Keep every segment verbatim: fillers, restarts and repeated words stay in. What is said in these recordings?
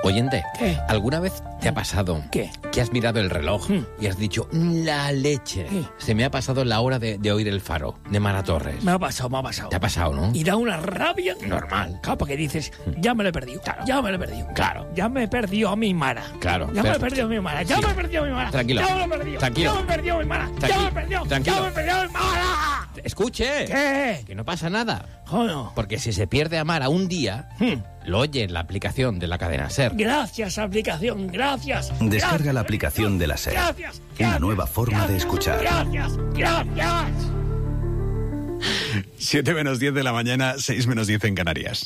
Oyente, ¿Qué? ¿alguna vez te ha pasado ¿Qué? que has mirado el reloj Mm. y has dicho, la leche? ¿Qué? Se me ha pasado la hora de, de oír el faro, de Mara Torres. Me ha pasado, me ha pasado. ¿Te ha pasado, no? Y da una rabia. Normal. Claro, porque dices, ya me lo he perdido. Claro. Ya me lo he perdido. Claro. Ya me he perdido a mi Mara. Claro, Ya me pero- he perdido a mi Mara. Ya Sí. me he perdido a mi Mara. Tranquilo. Ya me lo he perdido. Tranquilo. Ya me he perdido a mi Mara. Ya Tranqui- me he perdido. tranquilo. Ya me he perdido a mi Mara. Escuche. ¿Qué? Que no pasa nada. Joder. Porque si se pierde a Mara un día, Hmm. lo oye en la aplicación de la cadena SER. Gracias, aplicación. Gracias. Descarga Gracias. la aplicación de la SER. Gracias. Una Gracias. nueva forma de Gracias. escuchar. Gracias. Gracias. siete menos diez de la mañana, seis menos diez en Canarias.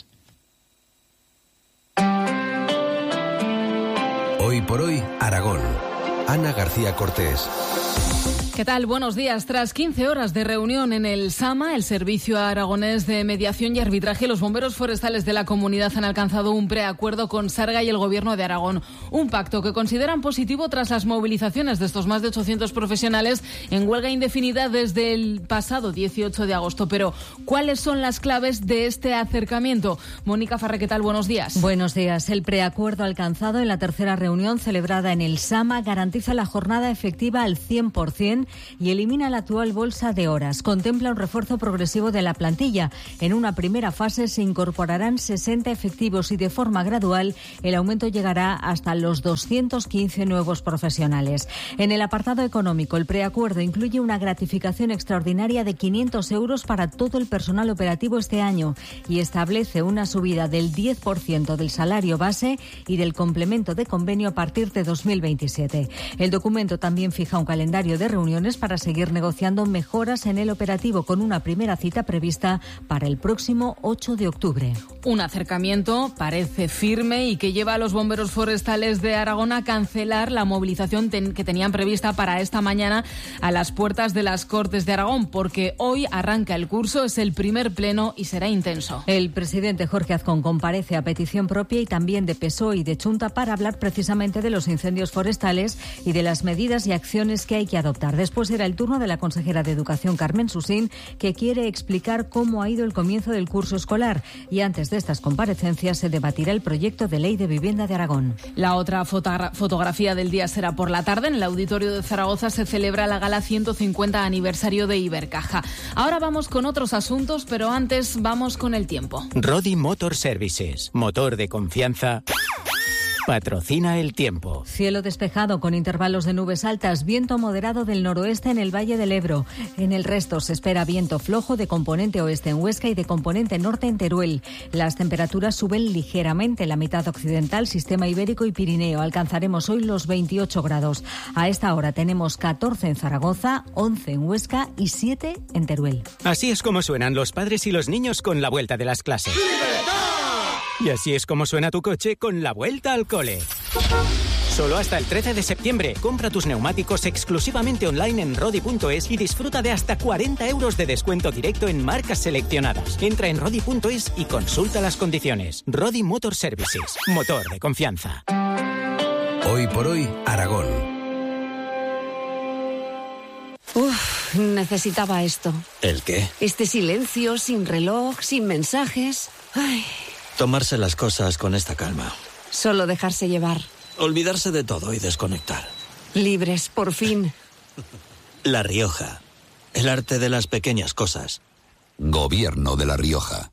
Hoy por hoy, Aragón. Ana García Cortés. ¿Qué tal? Buenos días. Tras quince horas de reunión en el SAMA, el Servicio Aragonés de Mediación y Arbitraje, los bomberos forestales de la comunidad han alcanzado un preacuerdo con Sarga y el Gobierno de Aragón. Un pacto que consideran positivo tras las movilizaciones de estos más de ochocientos profesionales en huelga indefinida desde el pasado dieciocho de agosto. Pero, ¿cuáles son las claves de este acercamiento? Mónica Farré, ¿qué tal? Buenos días. Buenos días. El preacuerdo alcanzado en la tercera reunión celebrada en el SAMA garantiza la jornada efectiva al cien por ciento y elimina la actual bolsa de horas. Contempla un refuerzo progresivo de la plantilla. En una primera fase se incorporarán sesenta efectivos y de forma gradual el aumento llegará hasta los doscientos quince nuevos profesionales. En el apartado económico, el preacuerdo incluye una gratificación extraordinaria de quinientos euros para todo el personal operativo este año y establece una subida del diez por ciento del salario base y del complemento de convenio a partir de dos mil veintisiete. El documento también fija un calendario de reuniones para seguir negociando mejoras en el operativo con una primera cita prevista para el próximo ocho de octubre. Un acercamiento parece firme y que lleva a los bomberos forestales de Aragón a cancelar la movilización ten- que tenían prevista para esta mañana a las puertas de las Cortes de Aragón, porque hoy arranca el curso, es el primer pleno y será intenso. El presidente Jorge Azcón comparece a petición propia y también de P S O E y de Chunta para hablar precisamente de los incendios forestales y de las medidas y acciones que hay que adoptar. Después será el turno de la consejera de Educación, Carmen Susín, que quiere explicar cómo ha ido el comienzo del curso escolar. Y antes de estas comparecencias se debatirá el proyecto de ley de vivienda de Aragón. La otra fotogra- fotografía del día será por la tarde. En el Auditorio de Zaragoza se celebra la gala ciento cincuenta aniversario de Ibercaja. Ahora vamos con otros asuntos, pero antes vamos con el tiempo. Rodi Motor Services, motor de confianza, patrocina el tiempo. Cielo despejado con intervalos de nubes altas, viento moderado del noroeste en el Valle del Ebro. En el resto se espera viento flojo de componente oeste en Huesca y de componente norte en Teruel. Las temperaturas suben ligeramente en la mitad occidental, sistema ibérico y Pirineo. Alcanzaremos hoy los veintiocho grados. A esta hora tenemos catorce en Zaragoza, once en Huesca y siete en Teruel. Así es como suenan los padres y los niños con la vuelta de las clases. Y así es como suena tu coche con la vuelta al cole. Solo hasta el trece de septiembre. Compra tus neumáticos exclusivamente online en rodi punto es y disfruta de hasta cuarenta euros de descuento directo en marcas seleccionadas. Entra en rodi punto es y consulta las condiciones. Rodi Motor Services. Motor de confianza. Hoy por hoy, Aragón. Uf, necesitaba esto. ¿El qué? Este silencio, sin reloj, sin mensajes. Ay, Tomarse las cosas con esta calma. solo dejarse llevar. Olvidarse de todo y desconectar. Libres, por fin. La Rioja. El arte de las pequeñas cosas. Gobierno de La Rioja.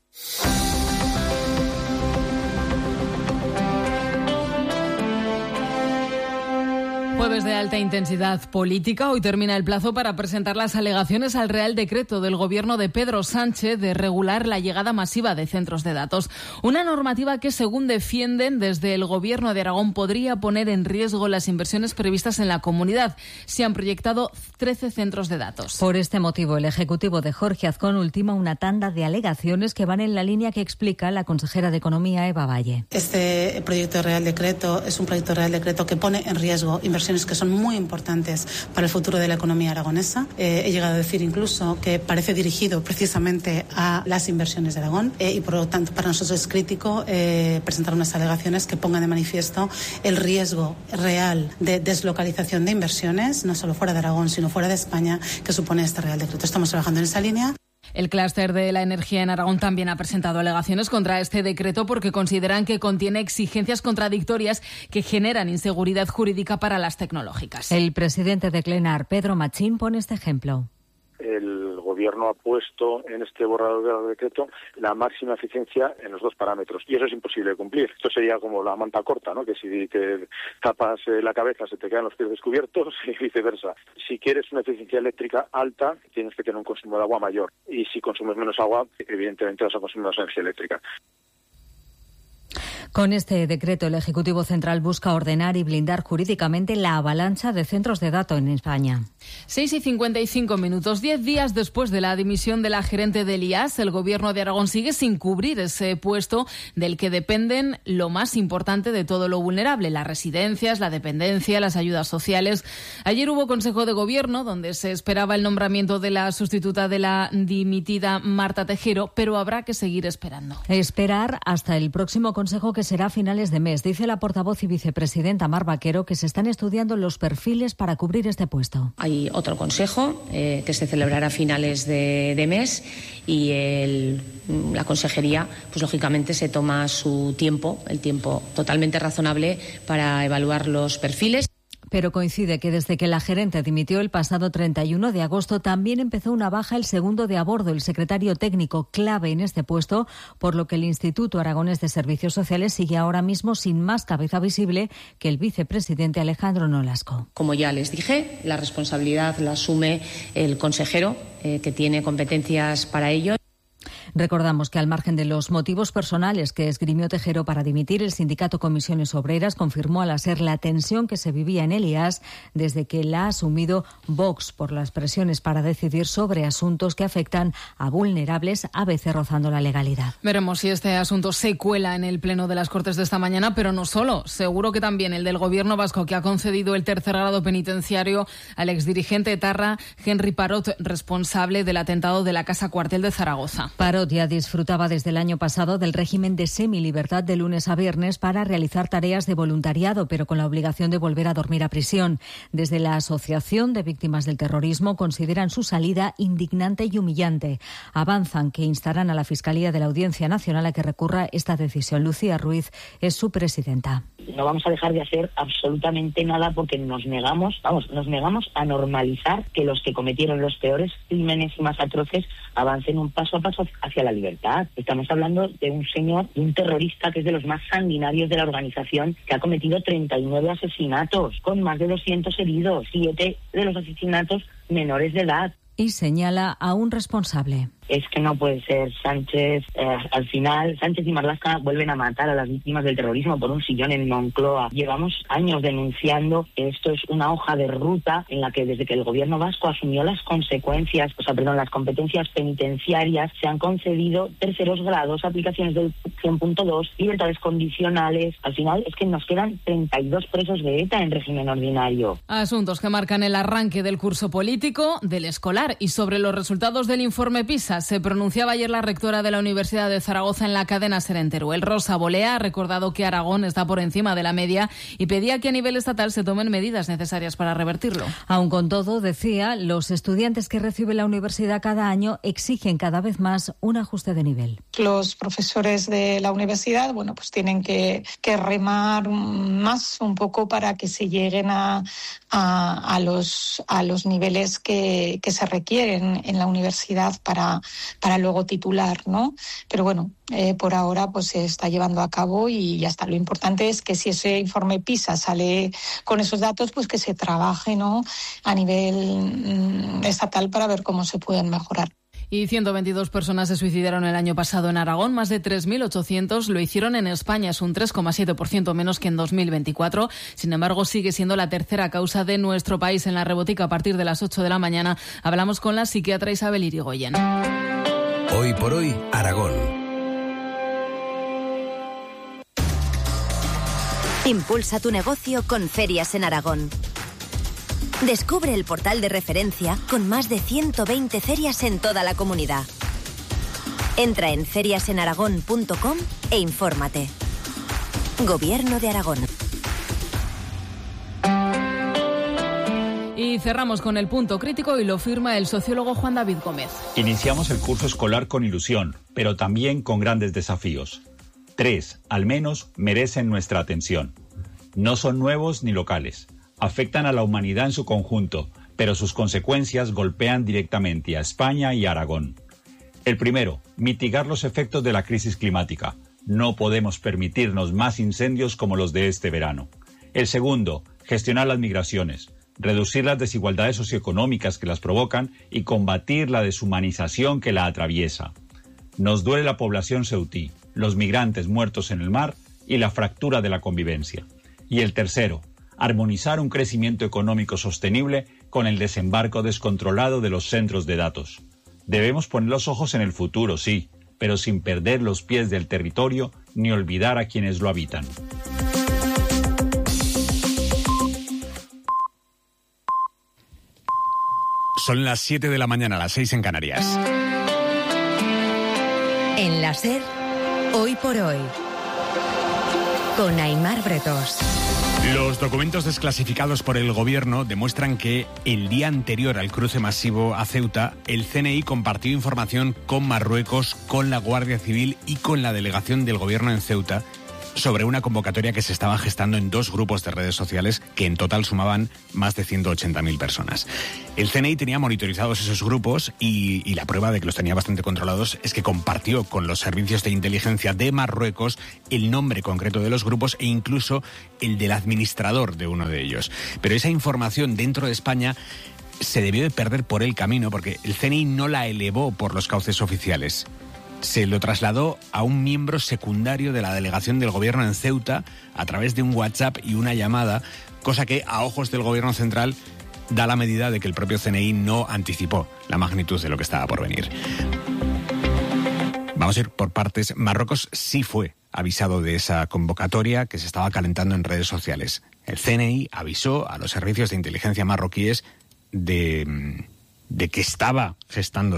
Jueves de alta intensidad política. Hoy termina el plazo para presentar las alegaciones al Real Decreto del Gobierno de Pedro Sánchez de regular la llegada masiva de centros de datos. Una normativa que, según defienden desde el Gobierno de Aragón, podría poner en riesgo las inversiones previstas en la comunidad. Se han proyectado trece centros de datos. Por este motivo, el Ejecutivo de Jorge Azcón ultima una tanda de alegaciones que van en la línea que explica la consejera de Economía, Eva Valle. Este proyecto de Real Decreto es un proyecto de Real Decreto que pone en riesgo inversiones que son muy importantes para el futuro de la economía aragonesa. Eh, he llegado a decir incluso que parece dirigido precisamente a las inversiones de Aragón eh, y por lo tanto para nosotros es crítico eh, presentar unas alegaciones que pongan de manifiesto el riesgo real de deslocalización de inversiones, no solo fuera de Aragón, sino fuera de España, que supone este Real Decreto. Estamos trabajando en esa línea. El clúster de la energía en Aragón también ha presentado alegaciones contra este decreto porque consideran que contiene exigencias contradictorias que generan inseguridad jurídica para las tecnológicas. El presidente de Clenar, Pedro Machín, pone este ejemplo. El Gobierno ha puesto en este borrador del decreto la máxima eficiencia en los dos parámetros y eso es imposible de cumplir. Esto sería como la manta corta, ¿no? Que si te tapas la cabeza se te quedan los pies descubiertos y viceversa. Si quieres una eficiencia eléctrica alta, tienes que tener un consumo de agua mayor y si consumes menos agua, evidentemente vas a consumir más energía eléctrica. Con este decreto, el Ejecutivo Central busca ordenar y blindar jurídicamente la avalancha de centros de datos en España. seis y cincuenta y cinco minutos. Diez días después de la dimisión de la gerente del I A S, el Gobierno de Aragón sigue sin cubrir ese puesto del que dependen lo más importante de todo lo vulnerable, las residencias, la dependencia, las ayudas sociales. Ayer hubo Consejo de Gobierno donde se esperaba el nombramiento de la sustituta de la dimitida Marta Tejero, pero habrá que seguir esperando. Esperar hasta el próximo Consejo, que será a finales de mes. Dice la portavoz y vicepresidenta Mar Vaquero que se están estudiando los perfiles para cubrir este puesto. Hay otro consejo eh, que se celebrará a finales de, de mes y el, la consejería, pues lógicamente se toma su tiempo, el tiempo totalmente razonable para evaluar los perfiles. Pero coincide que desde que la gerente dimitió el pasado treinta y uno de agosto también empezó una baja el segundo de a bordo, el secretario técnico clave en este puesto, por lo que el Instituto Aragonés de Servicios Sociales sigue ahora mismo sin más cabeza visible que el vicepresidente Alejandro Nolasco. Como ya les dije, la responsabilidad la asume el consejero, eh, que tiene competencias para ello. Recordamos que al margen de los motivos personales que esgrimió Tejero para dimitir, el sindicato Comisiones Obreras confirmó al SER la tensión que se vivía en el I A S desde que la ha asumido Vox por las presiones para decidir sobre asuntos que afectan a vulnerables, a veces rozando la legalidad. Veremos si este asunto se cuela en el Pleno de las Cortes de esta mañana, pero no solo. Seguro que también el del Gobierno vasco, que ha concedido el tercer grado penitenciario al exdirigente etarra Henry Parot, responsable del atentado de la Casa Cuartel de Zaragoza. Parot ya disfrutaba desde el año pasado del régimen de semilibertad de lunes a viernes para realizar tareas de voluntariado, pero con la obligación de volver a dormir a prisión. Desde la Asociación de Víctimas del Terrorismo consideran su salida indignante y humillante. Avanzan que instarán a la Fiscalía de la Audiencia Nacional a que recurra esta decisión. Lucía Ruiz es su presidenta. No vamos a dejar de hacer absolutamente nada porque nos negamos, vamos, nos negamos a normalizar que los que cometieron los peores crímenes y más atroces avancen un paso a paso hacia la libertad. Estamos hablando de un señor, de un terrorista que es de los más sanguinarios de la organización, que ha cometido treinta y nueve asesinatos, con más de doscientos heridos, siete de los asesinatos menores de edad. Y señala a un responsable. Es que no puede ser Sánchez. Eh, al final, Sánchez y Marlaska vuelven a matar a las víctimas del terrorismo por un sillón en Moncloa. Llevamos años denunciando que esto es una hoja de ruta en la que desde que el gobierno vasco asumió las consecuencias, o sea, perdón, las competencias penitenciarias, se han concedido terceros grados, aplicaciones del cien punto dos, libertades condicionales. Al final es que nos quedan treinta y dos presos de ETA en régimen ordinario. Asuntos que marcan el arranque del curso político, del escolar, y sobre los resultados del informe PISA se pronunciaba ayer la rectora de la Universidad de Zaragoza en la cadena SER en Teruel. Rosa Bolea ha recordado que Aragón está por encima de la media y pedía que a nivel estatal se tomen medidas necesarias para revertirlo. Aun con todo, decía, los estudiantes que recibe la universidad cada año exigen cada vez más un ajuste de nivel. Los profesores de la universidad, bueno, pues tienen que, que remar más un poco para que se lleguen a, a, a, los, a los niveles que, que se requieren en la universidad para para luego titular, ¿no? Pero bueno, eh, por ahora pues se está llevando a cabo y ya está. Lo importante es que si ese informe PISA sale con esos datos, pues que se trabaje, ¿no?, a nivel mm, estatal para ver cómo se pueden mejorar. Y ciento veintidós personas se suicidaron el año pasado en Aragón, más de tres mil ochocientos lo hicieron en España, es un tres coma siete por ciento menos que en dos mil veinticuatro. Sin embargo, sigue siendo la tercera causa de nuestro país. En La Rebotica, a partir de las ocho de la mañana, hablamos con la psiquiatra Isabel Irigoyen. Hoy por hoy, Aragón. Impulsa tu negocio con Ferias en Aragón. Descubre el portal de referencia con más de ciento veinte ferias en toda la comunidad. Entra en ferias en aragón punto com e infórmate. Gobierno de Aragón. Y cerramos con el punto crítico y lo firma el sociólogo Juan David Gómez. Iniciamos el curso escolar con ilusión, pero también con grandes desafíos. Tres, al menos, merecen nuestra atención. No son nuevos ni locales. Afectan a la humanidad en su conjunto, pero sus consecuencias golpean directamente a España y a Aragón. El primero, mitigar los efectos de la crisis climática. No podemos permitirnos más incendios como los de este verano. El segundo, gestionar las migraciones, reducir las desigualdades socioeconómicas que las provocan y combatir la deshumanización que la atraviesa. Nos duele la población ceutí, los migrantes muertos en el mar y la fractura de la convivencia. Y el tercero, armonizar un crecimiento económico sostenible con el desembarco descontrolado de los centros de datos. Debemos poner los ojos en el futuro, sí, pero sin perder los pies del territorio ni olvidar a quienes lo habitan. Son las siete de la mañana, las seis en Canarias. En la SER, hoy por hoy, con Aimar Bretos. Los documentos desclasificados por el gobierno demuestran que el día anterior al cruce masivo a Ceuta, el C N I compartió información con Marruecos, con la Guardia Civil y con la delegación del gobierno en Ceuta sobre una convocatoria que se estaba gestando en dos grupos de redes sociales que en total sumaban más de ciento ochenta mil personas. El C N I tenía monitorizados esos grupos y, y la prueba de que los tenía bastante controlados es que compartió con los servicios de inteligencia de Marruecos el nombre concreto de los grupos e incluso el del administrador de uno de ellos. Pero esa información dentro de España se debió de perder por el camino porque el C N I no la elevó por los cauces oficiales. Se lo trasladó a un miembro secundario de la delegación del gobierno en Ceuta a través de un WhatsApp y una llamada, cosa que a ojos del gobierno central da la medida de que el propio C N I no anticipó la magnitud de lo que estaba por venir. Vamos a ir por partes. Marruecos sí fue avisado de esa convocatoria que se estaba calentando en redes sociales. El C N I avisó a los servicios de inteligencia marroquíes de, de que estaba gestando